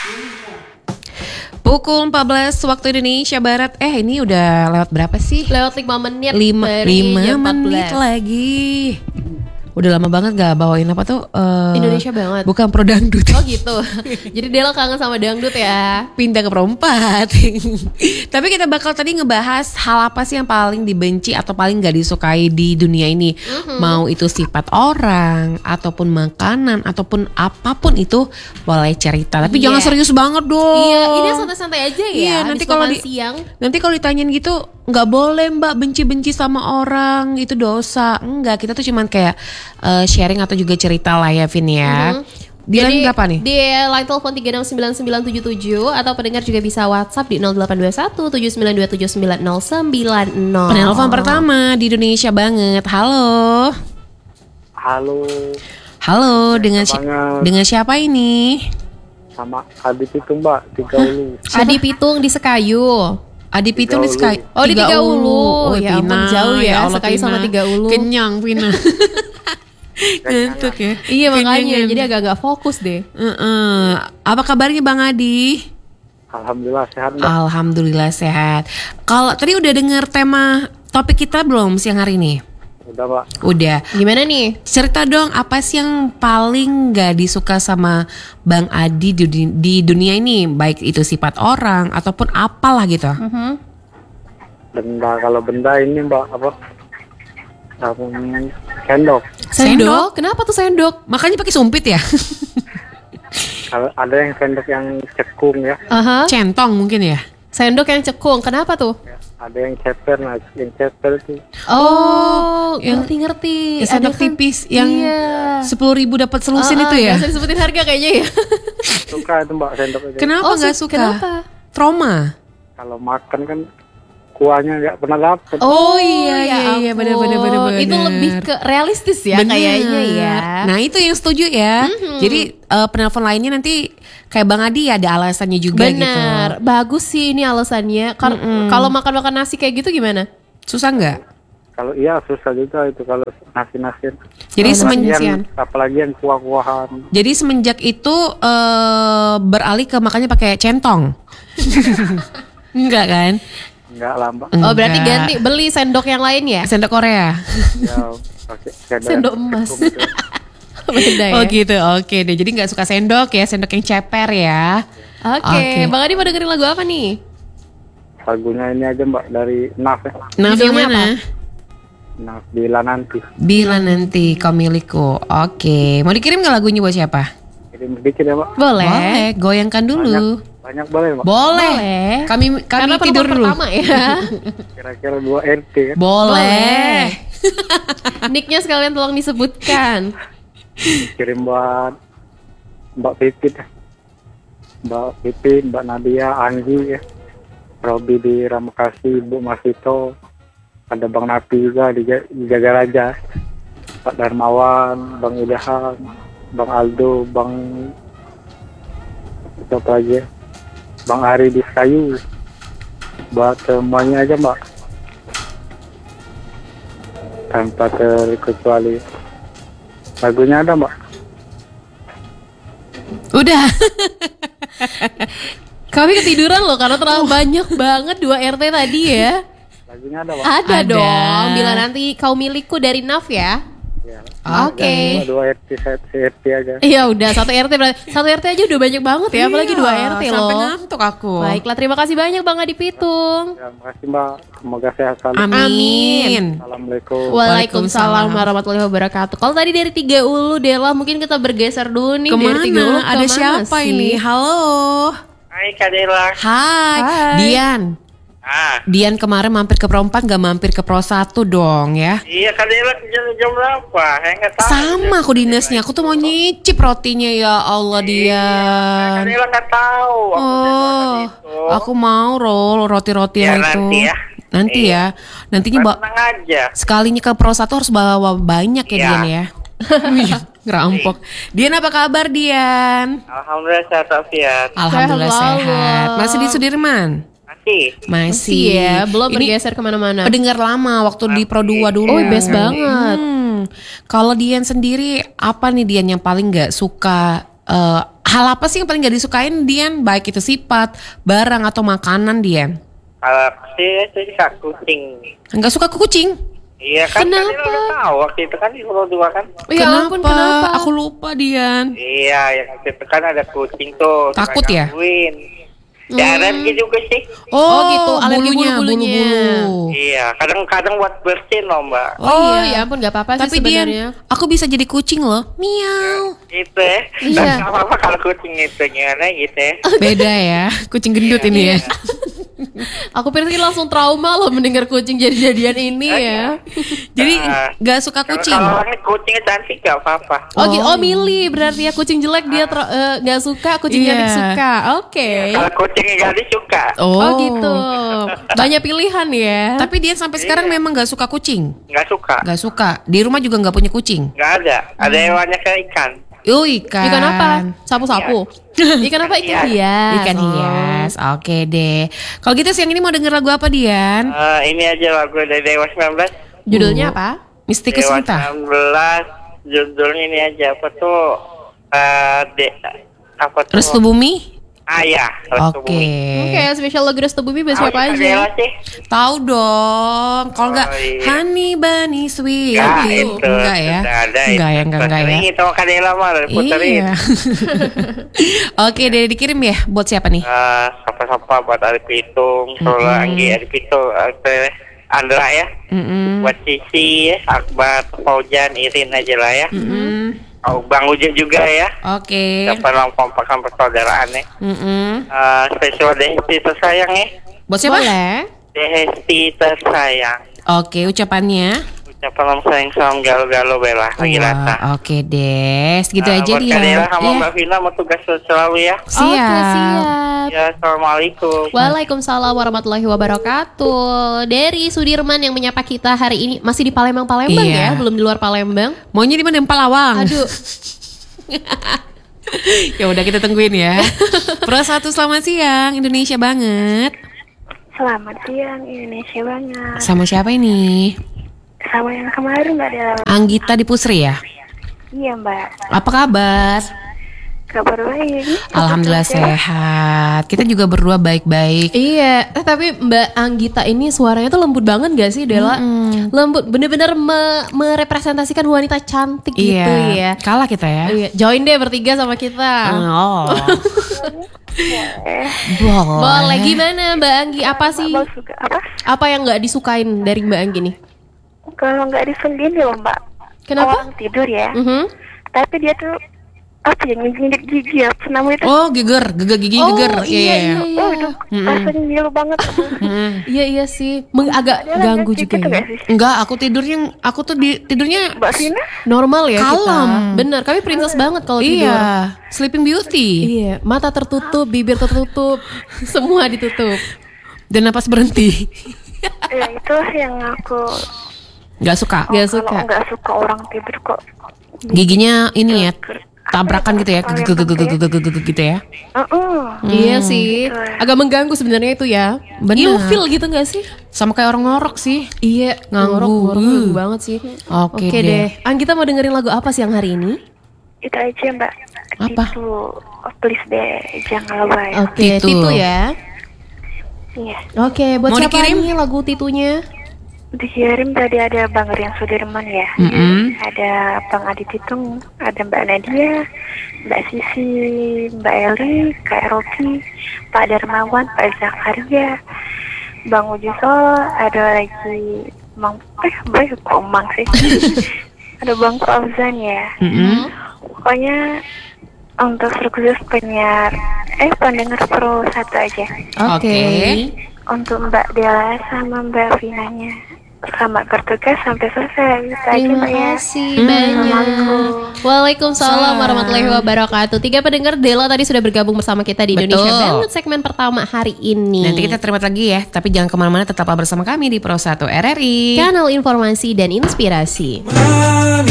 Pukul 14 waktu Indonesia Barat. Ini udah lewat berapa sih? Lewat 5 menit 5 dari jam 14. menit lagi. Udah lama banget gak bawain apa tuh Indonesia banget. Bukan pro dangdut. Oh gitu. Jadi Dela kangen sama dangdut ya. Pindah ke pro 4. Tapi kita bakal tadi ngebahas hal apa sih yang paling dibenci atau paling gak disukai di dunia ini. Mau itu sifat orang, ataupun makanan, ataupun apapun itu boleh cerita. Tapi jangan serius banget dong. Iya, ini santai-santai aja ya. Iya, nanti kalau siang. Nanti kalau ditanyain gitu, nggak boleh Mbak benci-benci sama orang, itu dosa. Enggak, kita tuh cuman kayak sharing atau juga cerita lah ya Vin ya. Di line berapa nih? Di line telepon 369977 atau pendengar juga bisa WhatsApp di 0821 79279090. Penelpon pertama di Indonesia banget. Halo. Halo, dengan siapa ini? Sama Adi Pitung Mbak, Tiga Ulu. Adi Pitung di Sekayu. Adi Pitung di Sky. Oh di Tiga Ulu. Ya ampun jauh ya, Allah, Sekayu sama Tiga Ulu. Kenyang Pina. Ngantuk ya. Iya makanya jadi agak-agak fokus deh. Apa kabarnya Bang Adi? Alhamdulillah sehat Mbak. Alhamdulillah sehat. Kalau tadi udah dengar tema topik kita belum siang hari ini? Udah Mbak. Udah. Gimana nih? Cerita dong apa sih yang paling gak disuka sama Bang Adi di dunia ini, baik itu sifat orang ataupun apalah gitu. Kalau benda ini Mbak apa? Sendok. Sendok? Kenapa tuh sendok? Makanya pakai sumpit ya. Kalau ada yang sendok yang cekung ya. Centong mungkin ya. Sendok yang cekung, kenapa tuh? Ada yang ceper, yang ceper itu. Oh, yang ngerti. Sendok tipis yang 10.000 dapat selusin itu ya. Gak usah disebutin harga kayaknya ya. Suka itu Mbak sendok itu. Kenapa nggak suka? Kenapa? Trauma. Kalau makan kan kuahnya nggak pernah dapet. Oh iya benar. Itu lebih ke realistis ya kayaknya ya. Nah itu yang setuju ya. Jadi penelpon lainnya nanti kayak Bang Adi ya ada alasannya juga gitu. Benar, bagus sih ini alasannya. Kalau makan nasi kayak gitu gimana? Susah nggak? Kalau iya susah juga itu kalau nasi. Jadi apalagi yang kuah-kuahan. Jadi semenjak itu beralih ke makannya pakai centong. Enggak kan? Enggak lah Mbak. Oh berarti ganti beli sendok yang lain ya? Sendok Korea. Ya pakai sendok emas. Beda ya? Oh gitu, oke deh. Jadi nggak suka sendok ya, sendok yang ceper ya. Oke. Bang Adi mau dengerin lagu apa nih? Lagunya ini aja Mbak dari Naf ya. Naf yang mana? Naf Bila Nanti. Bila Nanti Kau Milikku. Oke, mau dikirim nggak lagunya buat siapa? Kirim sedikit ya Mbak. Boleh, goyangkan dulu. Banyak boleh Mbak. Boleh. Kami karena tidur dulu. Pertama ya. Kira-kira 2 RT kan? Boleh. Nicknya sekalian tolong disebutkan. Kirim buat Mbak Pipit, Mbak Nadia, Anggi ya, Robi di Ramakasi, Bu Masito, ada Bang Napi juga di Jagaraja, Pak Darmawan, Bang Ilham, Bang Aldo, Bang siapa lagi ya? Bang Ari di Kayu, buat semuanya aja Mbak, tanpa terkecuali. Lagunya ada Mbak? Udah. Kami ketiduran loh karena terlalu banyak banget 2 RT tadi ya. Lagunya ada Mbak? Ada dong. Bila Nanti Kau Milikku dari Naf ya. Ya. Oke. 2 RT, 1 RT aja. Iya udah 1 RT berarti 1 RT aja udah banyak banget ya, apalagi 2 RT loh. Sampai ngantuk aku. Baiklah, terima kasih banyak Bang Adi Pitung. Ya, makasih Mbak. Semoga sehat selalu. Amin. Assalamualaikum. Waalaikumsalam warahmatullahi wabarakatuh. Kalau tadi dari Tiga Ulu Dela, mungkin kita bergeser dulu nih dari Tiga Ulu. Ada siapa sih? ini? Halo. Hai Kak Dela. Hai. Dian. Dian kemarin mampir ke Pro 4, gak mampir ke Pro 1 dong ya? Iya Kak Dela jam berapa? Saya nggak tahu. Sama aku dinasnya, aku tuh mau nyicip rotinya ya Allah Dian. Kak Dela nggak tahu. Aku mau roti-roti Ya, yang itu. nanti ya. Nanti ya. Nantinya Tenang aja. sekalinya ke Pro 1 harus bawa banyak ya Iya. Dian ya. Ngerampok. Dian apa kabar Dian? Alhamdulillah sehat walafiat. Alhamdulillah sehat. Masih di Sudirman? Masih ya, belum ini bergeser kemana-mana. pendengar lama waktu di Pro 2 dulu. Oh, best banget. Kalau Dian sendiri apa nih Dian yang paling nggak suka hal apa sih yang paling gak disukain Dian? Baik itu sifat, barang atau makanan Dian? Kalau saya suka kucing. Enggak suka ke kucing? Iya kan? Kenapa? Tadi lo udah tahu waktu itu kan di Pulau Dua kan? Ya ampun, kenapa? Aku lupa Dian. Iya, yang waktu itu kan ada kucing tuh. suka Takut ya? gangguin. Ya alergi juga sih. Oh, gitu, alergi bulunya, bulu-bulunya. bulu-bulu. Iya, kadang-kadang buat bersin loh mbak. Oh, ya ampun, gak apa-apa sih Tapi Dian, sebenarnya. aku bisa jadi kucing loh. Miau. Gitu ya. Iya. Dan nggak apa-apa kalau kucing itu gimana gitu ya. Beda ya, kucing gendut ini ya. Aku pikir langsung trauma loh mendengar kucing jadi-jadian ini ya. Jadi Ah. gak suka kucing. Kalau orangnya kucingnya cantik gak apa-apa. Oh, oh milih berarti ya kucing jelek dia gak suka, kucing Iya. cantik suka. Oke. Kalau kucingnya gadis suka. Oh gitu. Banyak pilihan ya. Tapi dia sampai sekarang memang gak suka kucing. Nggak suka. Gak suka. Di rumah juga gak punya kucing. Nggak ada. Ada hewannya kayak ikan. Ikan. Ikan apa? Sapu-sapu. Ikan apa? Ikan hias. Ikan Oh. hias. Oke deh. Kalau gitu siang ini mau denger lagu apa Dian? Ini aja lagu dari Dewa 19. Judulnya apa? Mistikus Dewa Cinta. 19. Judulnya ini aja apa tuh? Apa tuh? Restu Bumi? Ah ya. Restu Oke. Bumi. Oke, spesial lagu Restu Bumi buat Tahu siapa Kak aja? Dewa sih? Tahu dong. Kalau nggak Oh, iya. Honey Bunny Sweet. Nggak, itu. Enggak ya? Sudah ada Enggak ya, enggak ya. Ini tahu Kak Dewa mah puterin. Iya. Oke, deh dikirim ya buat siapa nih? Sapa-sapa buat Arif Pitung, Solo Anggi, Arif Pitung, Andra ya. Buat Cici, Akbar, Faujan, Irin aja lah ya. Oh, Bang Ujo juga ya. Oke. Siapa kompakan persaudaraan ya. Spesial Dehesti tersayang ya. Buat siapa? Boleh. Dehesti tersayang. Oke, ucapannya. Ucapan sayang salam galau-galau Bella lagi Wah, rata. oke deh. Segitu aja buat dia. Kadela sama Iya. Mbak Vina mau tugas selalu ya. Siap. Oke, siap. Ya, assalamualaikum. Waalaikumsalam warahmatullahi wabarakatuh. Dari Sudirman yang menyapa kita hari ini masih di Palembang Iya. ya, belum di luar Palembang. Maunya di mana? Empalawang. Aduh, Ya udah kita tungguin ya. Pro 1 selamat siang, Indonesia banget. Selamat siang Indonesia banget. Sama siapa ini? Sama yang kemarin Mbak Del. Anggita di Pusri ya? Iya Mbak. Apa kabar? Kabar baik. Alhamdulillah sehat. Kita juga berdua baik-baik. iya. Tapi Mbak Anggita ini suaranya tuh lembut banget gak sih, Dela? Lembut, bener-bener merepresentasikan wanita cantik gitu ya. Kalah kita ya. Iya, join deh bertiga sama kita. Oh. Boleh. Boleh, gimana Mbak Anggi? Apa sih? Mbak suka apa? Apa yang nggak disukain dari Mbak Anggi nih? Kalau nggak disengin loh Mbak. Kenapa? Orang tidur ya. Mhm. Tapi dia tuh apa ya ngejinjit gigi apa namanya itu? Oh, geger gigi Oh, geger. iya, iya. Oh itu rasanya ngilu banget. Iya sih, agak Dia ganggu gitu juga ya. nggak sih? Enggak, aku tuh tidurnya Mbak Vina? Normal ya Kalem. kita. Bener, kami princess banget kalau tidur. iya, Sleeping Beauty. Iya, mata tertutup, bibir tertutup, semua ditutup. Dan napas berhenti. Ya itu yang aku Nggak suka. Gak kalau suka. nggak suka orang tidur kok. Giginya ini ya, Geger. tabrakan gitu ya, gitu ya. Iya sih, agak mengganggu sebenarnya itu ya. Bener. Ilfil gitu gak sih? Sama kayak orang ngorok sih. Iya, Nganggu. ngorok banget sih. Oke Oke deh. deh. Kita mau dengerin lagu apa siang hari ini? Itu aja Mbak. Apa? Itu please deh jangan lebay. Oke, Titu. Titu ya. Iya. Oke, buat Mau siapa dikirim? nih lagu Titunya? Dikirim tadi ada Bang Rian Sudirman ya. Ada Bang Adi Titung, ada Mbak Nadia, Mbak Sisi, Mbak Eli, Kak Rocky, Pak Darmawan, Pak Zakaria, Bang Ujusol, ada lagi Mang kok Mang sih. Ada Bang Fauzan ya. Pokoknya untuk khusus pendengar Pro 1 aja. Oke. Untuk Mbak Dela sama Mbak Vinanya. Selamat bertugas sampai selesai. Itu aja, Terima Mbak, ya. kasih banyak. Waalaikumsalam warahmatullahi wabarakatuh. 3 pendengar Dela tadi sudah bergabung bersama kita di Indonesia Betul. Banget segmen pertama hari ini. Nanti kita terima lagi ya, tapi jangan kemana-mana, tetaplah bersama kami di Pro 1 RRI. Kanal informasi dan inspirasi.